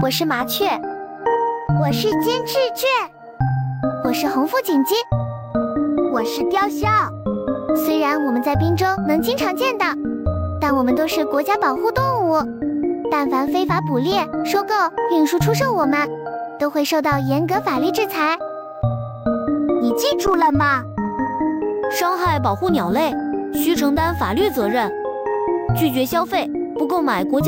我是麻雀， 我是金翅雀， 我是红腹锦鸡， 我是雕鸮。 虽然我们在滨州能经常见到，但我们都是国家保护动物。但凡非法捕猎、收购、运输、出售我们，都会受到严格法律制裁。 你记住了吗？ 伤害保护鸟类，需承担法律责任。拒绝消费，不购买国家